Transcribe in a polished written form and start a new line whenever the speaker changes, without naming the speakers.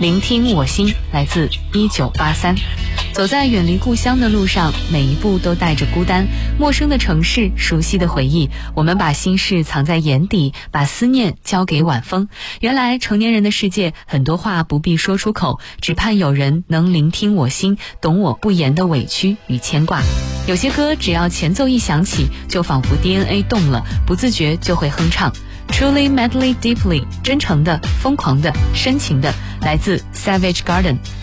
聆听我心，来自1983。走在远离故乡的路上，每一步都带着孤单，陌生的城市，熟悉的回忆，我们把心事藏在眼底，把思念交给晚风。原来成年人的世界，很多话不必说出口，只盼有人能聆听我心，懂我不言的委屈与牵挂。有些歌只要前奏一响起，就仿佛 DNA 动了，不自觉就会哼唱。Truly, madly, deeply， 真诚的、疯狂的、深情的，来自 Savage Garden。